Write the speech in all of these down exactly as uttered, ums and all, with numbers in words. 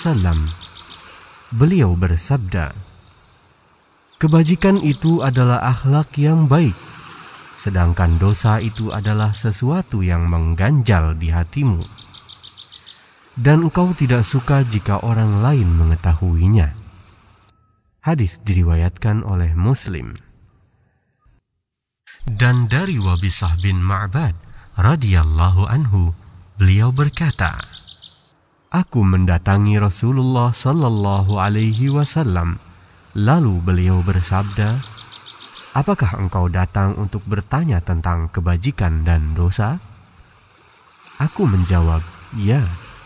wasallam. Beliau bersabda, kebajikan itu adalah akhlak yang baik, sedangkan dosa itu adalah sesuatu yang mengganjal di hatimu, dan engkau tidak suka jika orang lain mengetahuinya. Hadis diriwayatkan oleh Muslim. Dan dari Wabisah bin Ma'bad radhiyallahu anhu, beliau berkata, aku mendatangi Rasulullah sallallahu alaihi wasallam, lalu beliau bersabda, apakah engkau datang untuk bertanya tentang kebajikan dan dosa? Aku menjawab, ya.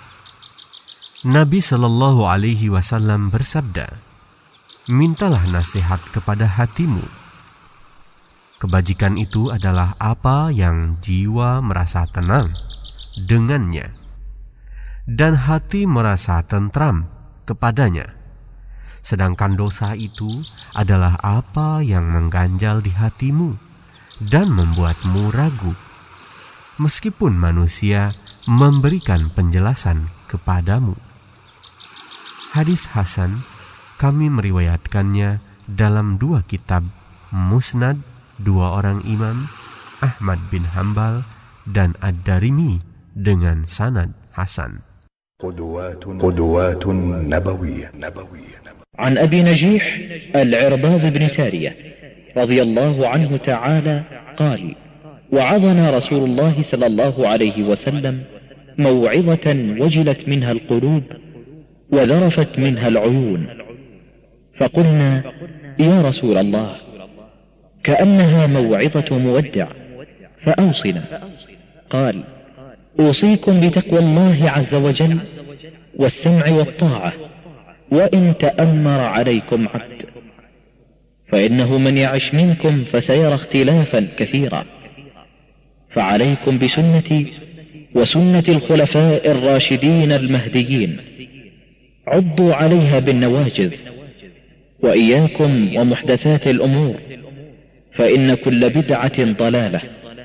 Nabi sallallahu alaihi wasallam bersabda, mintalah nasihat kepada hatimu. Kebajikan itu adalah apa yang jiwa merasa tenang dengannya, dan hati merasa tentram kepadanya. Sedangkan dosa itu adalah apa yang mengganjal di hatimu dan membuatmu ragu, meskipun manusia memberikan penjelasan kepadamu. Hadis hasan, kami meriwayatkannya dalam dua kitab Musnad dua orang imam, Ahmad bin Hanbal dan Ad-Darimi dengan sanad hasan. قدوات نبوية نبوية عن أبي نجيح العرباض بن سارية رضي الله عنه تعالى قال وعظنا رسول الله صلى الله عليه وسلم موعظة وجلت منها القلوب وذرفت منها العيون فقلنا يا رسول الله كأنها موعظة مودع فأوصنا قال أوصيكم بتقوى الله عز وجل والسمع والطاعة وإن تأمر عليكم عبد فإنه من يعش منكم فسيرى اختلافا كثيرا فعليكم بسنتي وسنة الخلفاء الراشدين المهديين عضوا عليها بالنواجذ وإياكم ومحدثات الأمور فإن كل بدعة ضلالة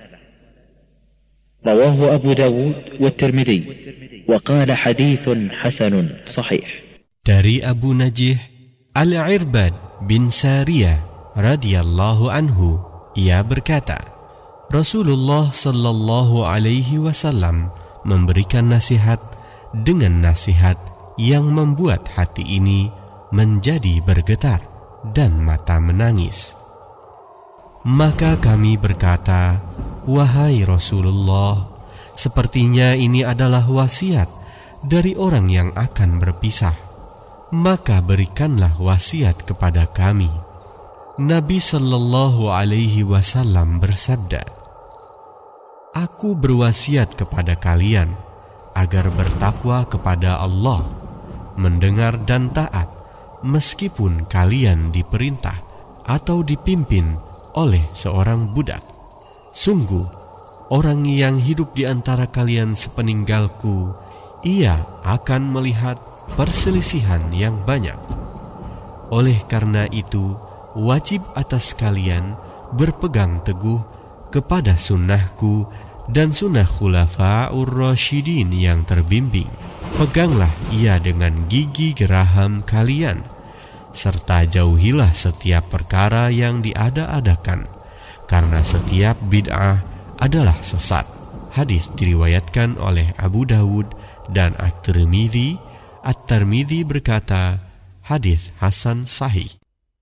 رواه أبو داود والترمذي وقال حديث حسن صحيح. Dari Abu Najih Al-Irbad bin Sariyah radhiyallahu anhu, ia berkata, Rasulullah sallallahu alaihi wasallam memberikan nasihat dengan nasihat yang membuat hati ini menjadi bergetar dan mata menangis. Maka kami berkata, wahai Rasulullah, sepertinya ini adalah wasiat dari orang yang akan berpisah. Maka berikanlah wasiat kepada kami. Nabi sallallahu alaihi wasallam bersabda, aku berwasiat kepada kalian agar bertakwa kepada Allah, mendengar dan taat, meskipun kalian diperintah atau dipimpin oleh seorang budak. Sungguh, orang yang hidup di antara kalian sepeninggalku, ia akan melihat perselisihan yang banyak. Oleh karena itu, wajib atas kalian berpegang teguh kepada sunnahku dan sunnah khulafa'ur rasyidin yang terbimbing. Peganglah ia dengan gigi geraham kalian, serta jauhilah setiap perkara yang diada-adakan, karena setiap bid'ah adalah sesat. Hadis diriwayatkan oleh Abu Dawud dan At-Tirmidzi. At-Tirmidzi berkata, hadis hasan sahih.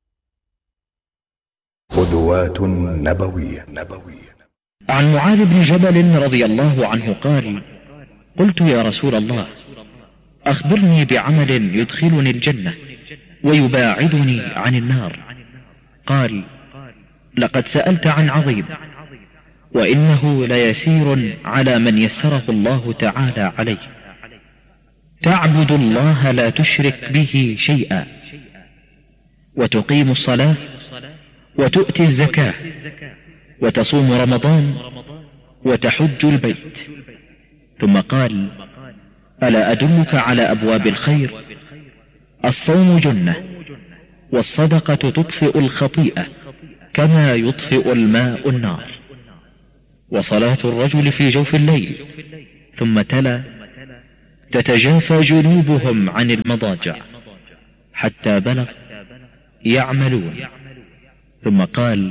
قدوات نبوية نبوية عن معاذ بن جبل رضي الله عنه قال قلت يا رسول الله أخبرني بعمل يدخلني الجنة ويباعدني عن النار قال لقد سألت عن عظيم وإنه ليسير على من يسره الله تعالى عليه تعبد الله لا تشرك به شيئا وتقيم الصلاة وتؤتي الزكاة وتصوم رمضان وتحج البيت ثم قال ألا أدلك على أبواب الخير الصوم جنة والصدقة تطفئ الخطيئة كما يطفئ الماء النار وصلاة الرجل في جوف الليل ثم تلا تتجافى جنوبهم عن المضاجع حتى بلغ يعملون. ثم قال: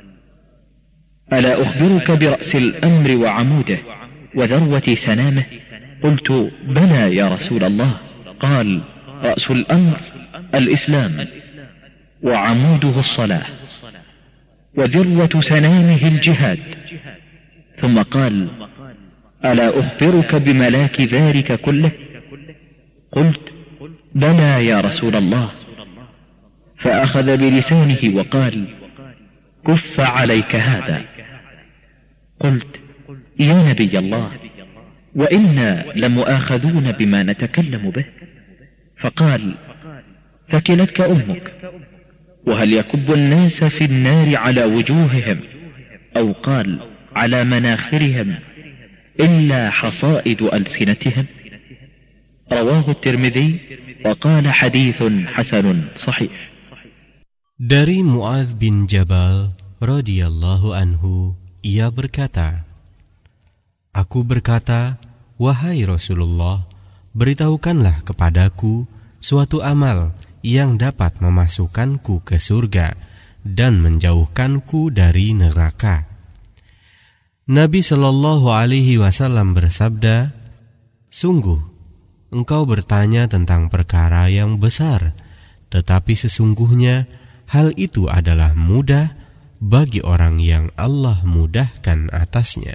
ألا أخبرك برأس الأمر وعموده وذروة سنامه؟ قلت: بلى يا رسول الله. قال: رأس الأمر الإسلام، وعموده الصلاة، وذروة سنامه الجهاد. ثم قال: ألا أخبرك بملاك ذلك كله؟ قلت: بلى يا رسول الله. فأخذ بلسانه وقال: كف عليك هذا. قلت: يا نبي الله، وإنا لمؤاخذون بما نتكلم به. فقال: ثكلتك أمك، وهل يكب الناس في النار على وجوههم، أو قال على مناخرهم، إلا حصائد ألسنتهم؟ رواه الترمذي وقال حديث حسن صحيح. Dari Mu'adz bin Jabal radhiyallahu anhu, ia berkata, Aku berkata, wahai Rasulullah, beritahukanlah kepadaku suatu amal yang dapat memasukkanku ke surga dan menjauhkanku dari neraka. Nabi Shallallahu Alaihi Wasallam bersabda, sungguh engkau bertanya tentang perkara yang besar, tetapi sesungguhnya hal itu adalah mudah bagi orang yang Allah mudahkan atasnya.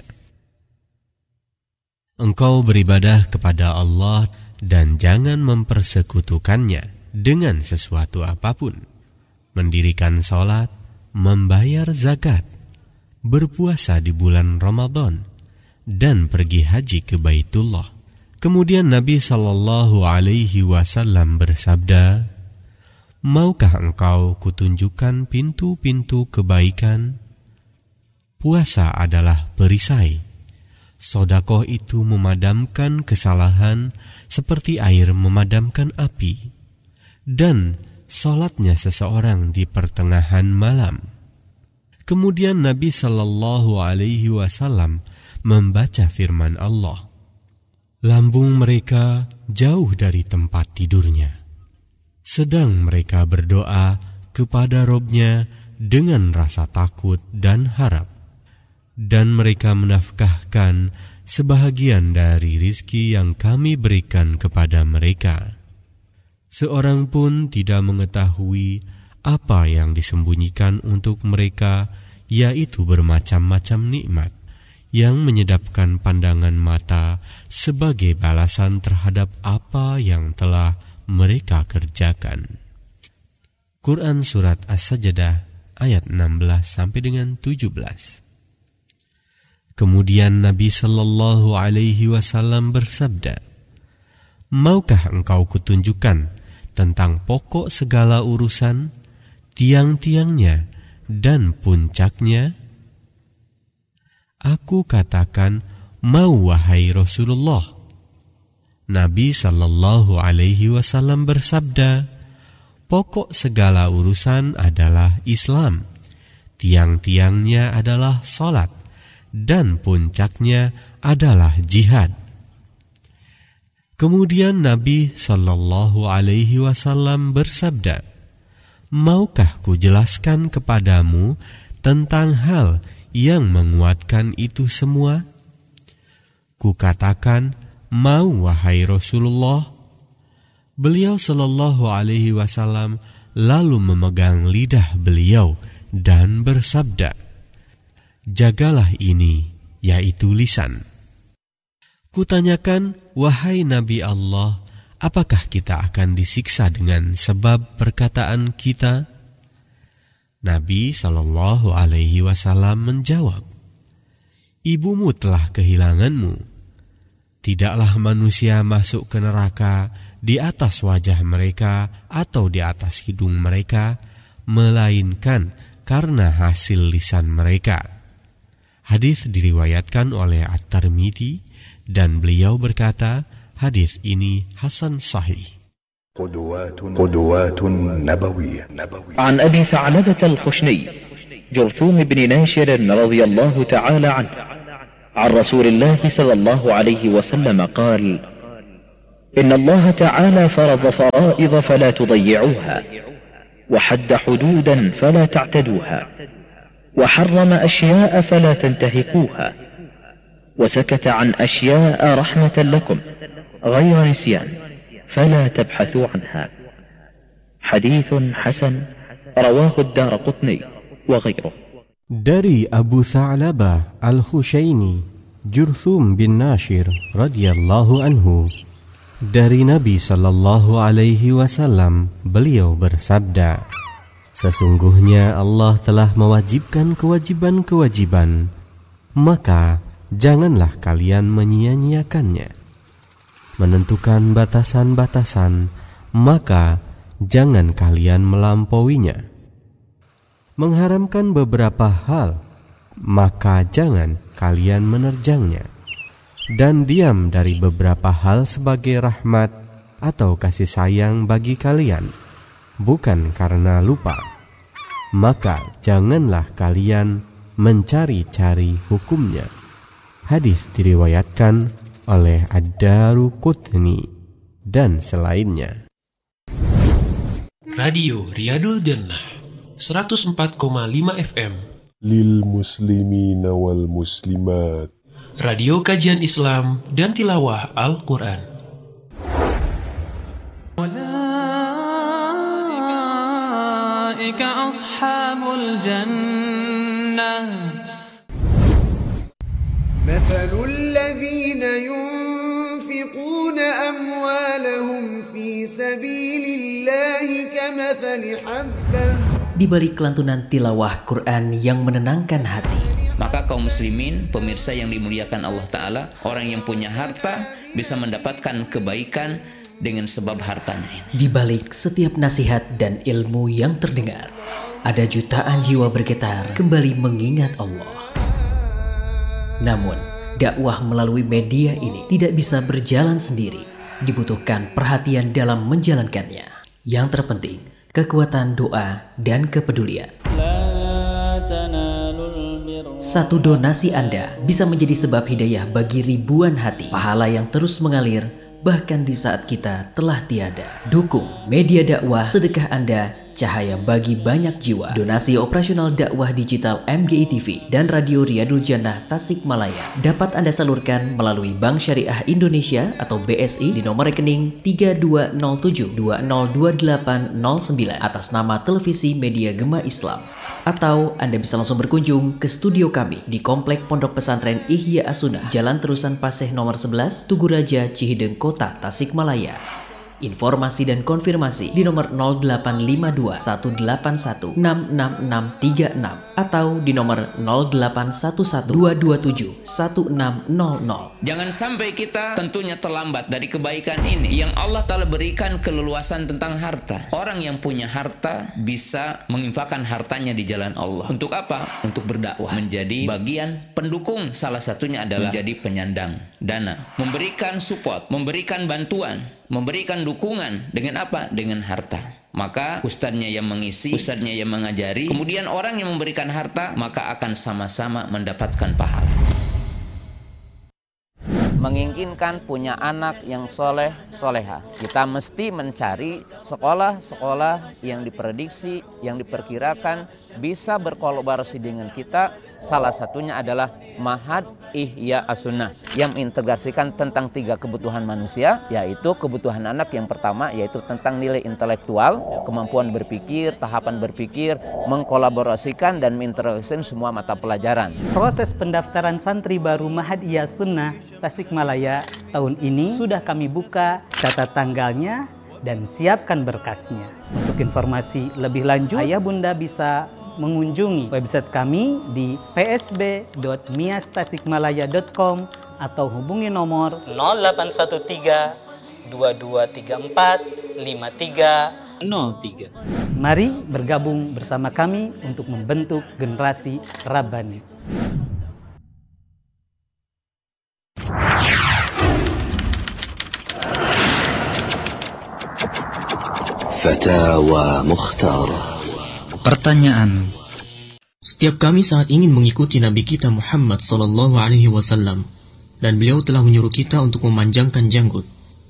Engkau beribadah kepada Allah dan jangan mempersekutukannya dengan sesuatu apapun. Mendirikan sholat, membayar zakat, berpuasa di bulan Ramadan, dan pergi haji ke Baitullah. Kemudian Nabi Shallallahu Alaihi Wasallam bersabda, maukah engkau kutunjukkan pintu-pintu kebaikan? Puasa adalah perisai. Sedekah itu memadamkan kesalahan seperti air memadamkan api. Dan salatnya seseorang di pertengahan malam. Kemudian Nabi Shallallahu Alaihi Wasallam membaca firman Allah, lambung mereka jauh dari tempat tidurnya, sedang mereka berdoa kepada Robnya dengan rasa takut dan harap, dan mereka menafkahkan sebahagian dari rizki yang kami berikan kepada mereka. Seorang pun tidak mengetahui apa yang disembunyikan untuk mereka, yaitu bermacam-macam nikmat yang menyedapkan pandangan mata sebagai balasan terhadap apa yang telah mereka kerjakan. Quran Surat As-Sajdah ayat enam belas sampai dengan tujuh belas. Kemudian Nabi Sallallahu Alaihi Wasallam bersabda, maukah engkau kutunjukkan tentang pokok segala urusan, tiang-tiangnya dan puncaknya? Aku katakan, mau wahai Rasulullah. Nabi Sallallahu Alaihi Wasallam bersabda, pokok segala urusan adalah Islam, tiang-tiangnya adalah salat, dan puncaknya adalah jihad. Kemudian Nabi Sallallahu Alaihi Wasallam bersabda, maukah ku jelaskan kepadamu tentang hal yang menguatkan itu semua? Ku katakan, mau wahai Rasulullah. Beliau Sallallahu Alaihi Wasallam lalu memegang lidah beliau dan bersabda, jagalah ini, yaitu lisan. Kutanyakan, wahai Nabi Allah, apakah kita akan disiksa dengan sebab perkataan kita? Nabi Shallallahu Alaihi Wasallam menjawab, ibumu telah kehilanganmu. Tidaklah manusia masuk ke neraka di atas wajah mereka atau di atas hidung mereka, melainkan karena hasil lisan mereka. Hadis diriwayatkan oleh At-Tirmidzi dan beliau berkata, hadis ini hasan sahih. قدوات نبوية عن أبي ثعلبة الخشني جرثوم بن ناشر رضي الله تعالى عنه عن رسول الله صلى الله عليه وسلم قال: إن الله تعالى فرض فرائض فلا تضيعوها، وحد حدودا فلا تعتدوها، وحرم أشياء فلا تنتهكوها، وسكت عن أشياء رحمة لكم غير نسيان فلا تبحثوا عنها. حديث حسن رواه الدارقطني وغيره. Dari Abu Tha'labah Al-Khushaini Jurthum bin Nashir radhiyallahu anhu, dari Nabi sallallahu alaihi wasallam, beliau bersabda, sesungguhnya Allah telah mewajibkan kewajiban-kewajiban, maka janganlah kalian menyia-nyiakannya. Menentukan batasan-batasan, maka jangan kalian melampauinya. Mengharamkan beberapa hal, maka jangan kalian menerjangnya. Dan diam dari beberapa hal sebagai rahmat atau kasih sayang bagi kalian, bukan karena lupa. Maka janganlah kalian mencari-cari hukumnya. Hadis diriwayatkan oleh Ad-Daraqutni dan selainnya. Radio Riyadul Jannah seratus empat koma lima F M Lil muslimina wal muslimat, Radio Kajian Islam dan Tilawah Al-Quran. Ulaika ashabul jannah. Mathalul ladzina yunfiquna amwalahum fi sabilillahi kamathali habbah. Di balik kelantunan tilawah Quran yang menenangkan hati, maka kaum muslimin, pemirsa yang dimuliakan Allah Ta'ala, orang yang punya harta bisa mendapatkan kebaikan dengan sebab hartanya ini. Di balik setiap nasihat dan ilmu yang terdengar, ada jutaan jiwa bergetar kembali mengingat Allah. Namun, dakwah melalui media ini tidak bisa berjalan sendiri. Dibutuhkan perhatian dalam menjalankannya. Yang terpenting, kekuatan doa dan kepedulian. Satu donasi Anda bisa menjadi sebab hidayah bagi ribuan hati, pahala yang terus mengalir bahkan di saat kita telah tiada. Dukung media dakwah, sedekah Anda cahaya bagi banyak jiwa. Donasi operasional dakwah digital M G I T V dan Radio Riyadul Jannah Tasikmalaya dapat Anda salurkan melalui Bank Syariah Indonesia atau B S I di nomor rekening tiga dua nol tujuh dua nol dua delapan nol sembilan atas nama Televisi Media Gema Islam. Atau Anda bisa langsung berkunjung ke studio kami di Komplek Pondok Pesantren Ihya As-Sunnah, Jalan Terusan Paseh nomor sebelas, Tugu Raja, Cihideng Kota, Tasikmalaya. Informasi dan konfirmasi di nomor nol delapan lima dua satu delapan satu enam enam enam tiga enam atau di nomor nol delapan satu satu dua dua tujuh satu enam nol nol. Jangan sampai kita tentunya terlambat dari kebaikan ini yang Allah Ta'ala berikan keleluasan tentang harta. Orang yang punya harta bisa menginfakkan hartanya di jalan Allah. Untuk apa? Untuk berdakwah, menjadi bagian pendukung. Salah satunya adalah menjadi penyandang dana, memberikan support, memberikan bantuan, memberikan dukungan dengan apa? Dengan harta. Maka ustadznya yang mengisi, ustadznya yang mengajari, kemudian orang yang memberikan harta, maka akan sama-sama mendapatkan pahala. Menginginkan punya anak yang soleh, soleha, kita mesti mencari sekolah-sekolah yang diprediksi, yang diperkirakan bisa berkolaborasi dengan kita. Salah satunya adalah Ma'had Ihya As-Sunnah yang mengintegrasikan tentang tiga kebutuhan manusia, yaitu kebutuhan anak yang pertama yaitu tentang nilai intelektual, kemampuan berpikir, tahapan berpikir, mengkolaborasikan dan mengintegrasikan semua mata pelajaran. Proses pendaftaran santri baru Ma'had Ihya As-Sunnah Tasikmalaya tahun ini sudah kami buka, catat tanggalnya dan siapkan berkasnya. Untuk informasi lebih lanjut, ayah bunda bisa mengunjungi website kami di p s b dot mias tasikmalaya dot com atau hubungi nomor nol delapan satu tiga dua dua tiga empat lima tiga nol tiga. Mari bergabung bersama kami untuk membentuk generasi Rabbani. Fatawa Mukhtarah. Pertanyaan. Setiap kami sangat ingin mengikuti Nabi kita Muhammad sallallahu alaihi wasallam dan beliau telah menyuruh kita untuk memanjangkan janggut.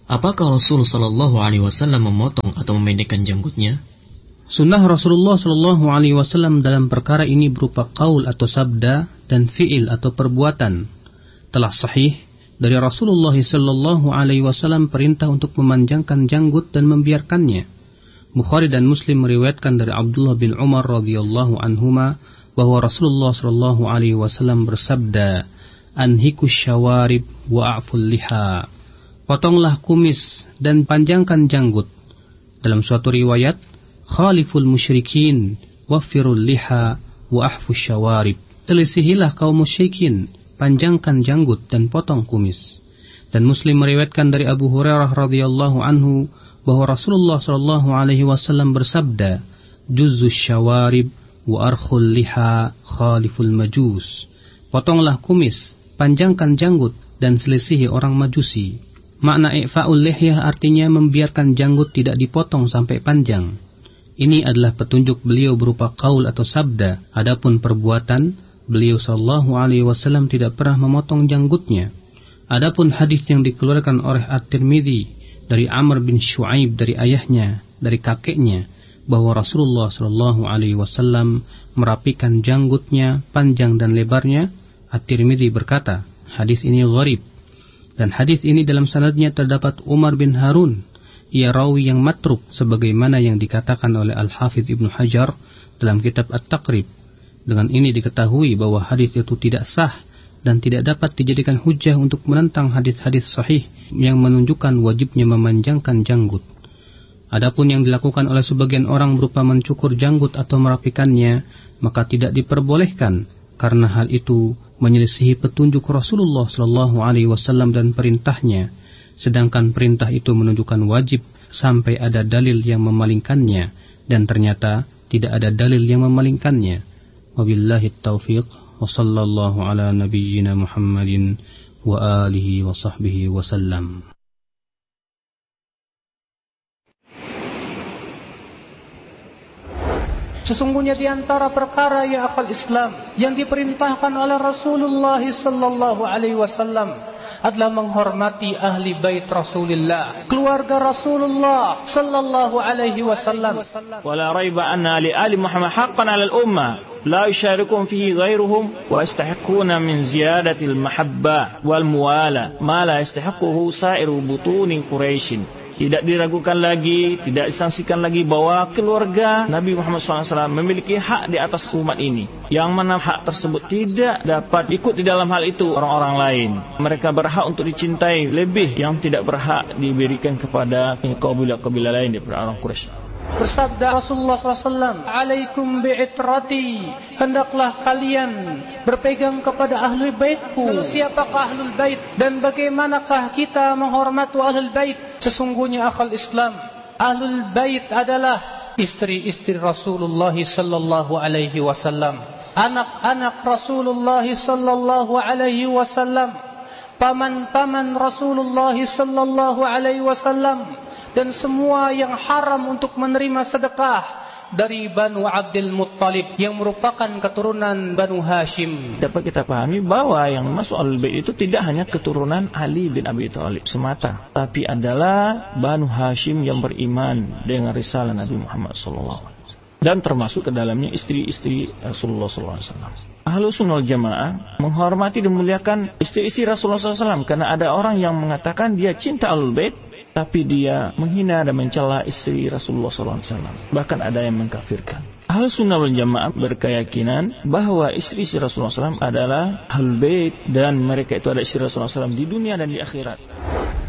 Apakah Rasul Shallallahu Alaihi Wasallam memotong atau memendekkan janggutnya? Sunnah Rasulullah Shallallahu Alaihi Wasallam dalam perkara ini berupa qaul atau sabda dan fi'il atau perbuatan. Telah sahih dari Rasulullah Shallallahu Alaihi Wasallam perintah untuk memanjangkan janggut dan membiarkannya. Bukhari dan Muslim meriwayatkan dari Abdullah bin Umar radhiyallahu anhuma bahwa Rasulullah Shallallahu Alaihi Wasallam bersabda, "Anhikus syawarib wa a'ful liha." Potonglah kumis dan panjangkan janggut. Dalam suatu riwayat, "Khaliful musyrikin waffirul liha wa ahfus syawarib." Selisihilah kaum musyrikin, panjangkan janggut dan potong kumis. Dan Muslim meriwayatkan dari Abu Hurairah radhiyallahu anhu bahwa Rasulullah sallallahu alaihi wasallam bersabda, "Juzzus syawarib wa arkhul liha khaliful majus." Potonglah kumis, panjangkan janggut dan selisihi orang Majusi. Makna i'fa'ul lihyah artinya membiarkan janggut tidak dipotong sampai panjang. Ini adalah petunjuk beliau berupa qaul atau sabda. Adapun perbuatan, beliau sallallahu alaihi wasallam tidak pernah memotong janggutnya. Adapun hadis yang dikeluarkan oleh At-Tirmidzi dari Amr bin Shu'aib dari ayahnya, dari kakeknya, bahwa Rasulullah sallallahu alaihi wasallam merapikan janggutnya panjang dan lebarnya, At-Tirmidzi berkata, hadis ini gharib. Dan hadis ini dalam sanadnya terdapat Umar bin Harun. Ia rawi yang matruk sebagaimana yang dikatakan oleh Al-Hafidz Ibnu Hajar dalam kitab At-Taqrib. Dengan ini diketahui bahwa hadis itu tidak sah dan tidak dapat dijadikan hujjah untuk menentang hadis-hadis sahih yang menunjukkan wajibnya memanjangkan janggut. Adapun yang dilakukan oleh sebagian orang berupa mencukur janggut atau merapikannya, maka tidak diperbolehkan karena hal itu menyelisihi petunjuk Rasulullah sallallahu alaihi wasallam dan perintahnya, sedangkan perintah itu menunjukkan wajib sampai ada dalil yang memalingkannya, dan ternyata tidak ada dalil yang memalingkannya. Wabillahi taufiq wa sallallahu ala nabiyyina Muhammadin wa alihi wa sahbihi wa sallam. Sesungguhnya di antara perkara ya akal Islam yang diperintahkan oleh Rasulullah sallallahu alaihi wasallam adalah menghormati ahli bait Rasulullah, keluarga Rasulullah sallallahu alaihi wasallam. Wala raiba anna li ali Muhammad haqqan 'ala al-ummah la yusharikum fihi ghairuhum wa yastahiquna min ziyadati al-mahabba wal muwala ma la yastahiquhu sa'iru butuni Quraisy. Tidak diragukan lagi, tidak disangsikan lagi bahwa keluarga Nabi Muhammad shallallahu alaihi wasallam memiliki hak di atas umat ini, yang mana hak tersebut tidak dapat ikut di dalam hal itu orang-orang lain. Mereka berhak untuk dicintai lebih yang tidak berhak diberikan kepada kabilah-kabilah lain daripada orang Quraisy. Bersabda Rasulullah shallallahu alaihi wasallam, "Alaikum bi'itrati," hendaklah kalian berpegang kepada ahlul baitku. Lalu siapakah ahlul bait dan bagaimanakah kita menghormati ahlul bait? Sesungguhnya akal Islam, ahlul bait adalah istri-istri Rasulullah sallallahu alaihi wasallam, anak-anak Rasulullah sallallahu alaihi wasallam, paman-paman Rasulullah sallallahu alaihi wasallam, dan semua yang haram untuk menerima sedekah dari Banu Abdul Muttalib yang merupakan keturunan Banu Hashim. Dapat kita pahami bahwa yang masuk Ahlul Bait itu tidak hanya keturunan Ali bin Abi Thalib semata, tapi adalah Banu Hashim yang beriman dengan risalah Nabi Muhammad sallallahu alaihi wasallam, dan termasuk ke dalamnya istri-istri Rasulullah sallallahu alaihi wasallam. Ahlus Sunnah wal Jamaah menghormati dan memuliakan istri-istri Rasulullah sallallahu alaihi wasallam, karena ada orang yang mengatakan dia cinta Ahlul Bait tapi dia menghina dan mencela istri Rasulullah sallallahu alaihi wasallam. Bahkan ada yang mengkafirkan. Ahlus Sunnah wal Jamaah berkeyakinan bahwa istri-istri Rasulullah sallallahu alaihi wasallam adalah Ahlul Bait, dan mereka itu ada istri Rasulullah sallallahu alaihi wasallam di dunia dan di akhirat.